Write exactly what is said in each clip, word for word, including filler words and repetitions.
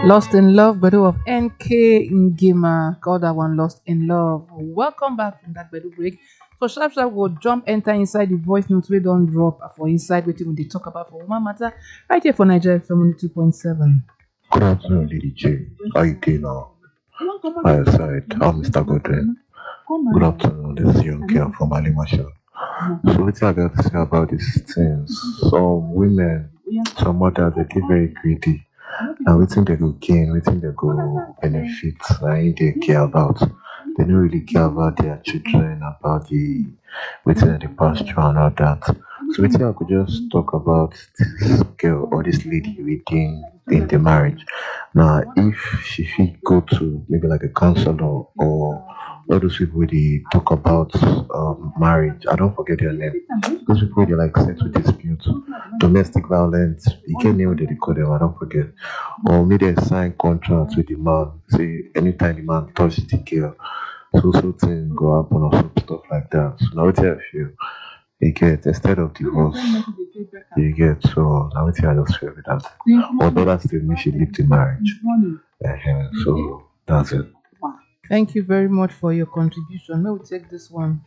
Lost in Love, Bedu of N K Ngima. Call that one Lost in Love. Welcome back from that Bedu break. So sharp sharp will jump enter inside the voice notes we don't drop for inside waiting when they talk about for woman matter right here for Nigeria F M two point seven. Good afternoon, Lady J. How you doing now? By your side, I'm mister Godwin. Good afternoon, this is Young Girl from Alimasha. So, what I got to say about these things? Some women, some mothers, they get very greedy. And we think they go gain, we think they go benefit, and they care about. They don't really care about their children, about the waiting the pasture and all that. So we think I could just talk about this girl or this lady within in the marriage. Now, if she fit go to maybe like a counselor or all those people where they talk about um, marriage, I don't forget their name. Those people where they like settle disputes, domestic violence, you can name what they call them, I don't forget. Or maybe they sign contracts with the man, say anytime the man touch the girl, so so thing go happen or some stuff like that. So now what I feel you get instead of divorce, you get so now what I just feel with that. But others still make she leave the marriage. uh So that's it. Thank you very much for your contribution. May we take this one?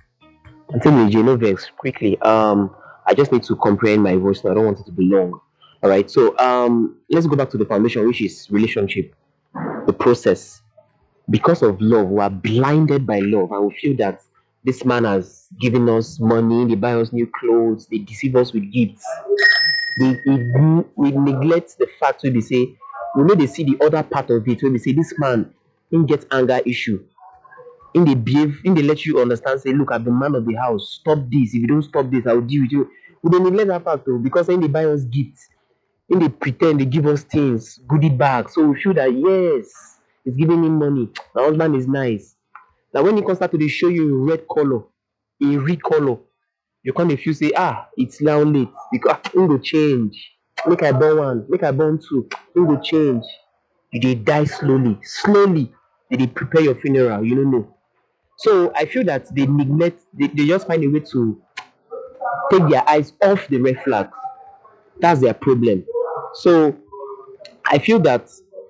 Until Genovex, quickly. Um, I just need to comprehend my voice now. I don't want it to be long. All right. So um, let's go back to the foundation, which is relationship, the process. Because of love, we are blinded by love, and we feel that this man has given us money, they buy us new clothes, they deceive us with gifts. We, we, we neglect the fact where they say, we know they see the other part of it, where they say, this man, he get anger issue. In they behave, in they let you understand, say, look, I'm the man of the house, stop this. If you don't stop this, I will deal with you. We don't neglect that part though, because then they buy us gifts, in they pretend they give us things, goodie bags. So we feel that yes, it's giving him money. My husband is nice. Now when he comes start to dey show you red color, a red color, you can't if you say, ah, it's now late because ah, him go change. Make I born one, make I born two, him go change. You dey die slowly, slowly. They dey prepare your funeral, you don't know. So I feel that they neglect, they, they just find a way to take their eyes off the red flag. That's their problem. So I feel that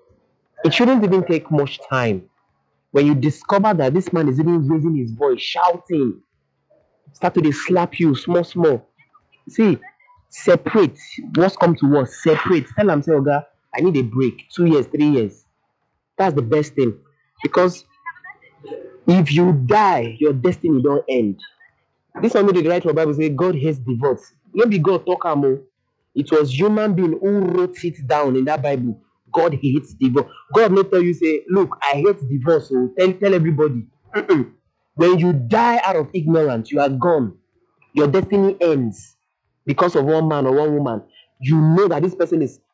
it shouldn't even take much time when you discover that this man is even raising his voice, shouting, start to dey slap you small, small. See, separate. What's come to what? Separate. Tell am say, Oga, I need a break. Two years, three years. That's the best thing. Because if you die, your destiny don't end. This one wey dey write for Bible say God hates divorce. No be God talk am o. It was human being who wrote it down in that Bible. God hates divorce. God no tell you say, look, I hate divorce. So tell tell everybody. Mm-mm. When you die out of ignorance, you are gone. Your destiny ends because of one man or one woman. You know that this person is